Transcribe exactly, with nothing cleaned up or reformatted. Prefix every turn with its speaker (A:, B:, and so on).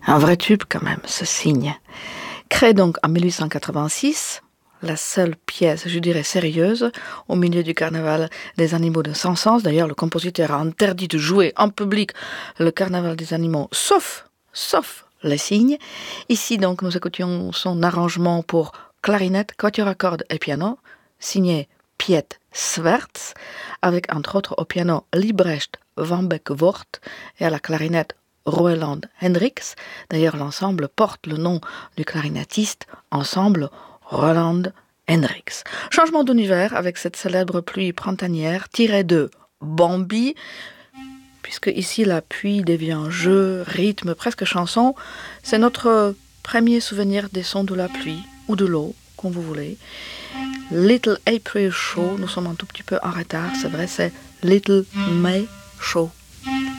A: Un vrai tube quand même, ce cygne. Créé donc en mille huit cent quatre-vingt-six, la seule pièce, je dirais, sérieuse au milieu du carnaval des animaux de Saint-Saëns. D'ailleurs, le compositeur a interdit de jouer en public le carnaval des animaux, sauf, sauf les cygnes. Ici, donc, nous écoutions son arrangement pour clarinette, quatuor à cordes et piano, signé Piet Swerts, avec entre autres au piano Liebrecht van Beck-Wort et à la clarinette Roeland Hendricks. D'ailleurs, l'ensemble porte le nom du clarinettiste, ensemble Roeland Hendricks. Changement d'univers avec cette célèbre pluie printanière tirée de Bambi, puisque ici la pluie devient jeu, rythme, presque chanson. C'est notre premier souvenir des sons de la pluie ou de l'eau, comme vous voulez. Little April Show, nous sommes un tout petit peu en retard, c'est vrai, c'est Little May Show.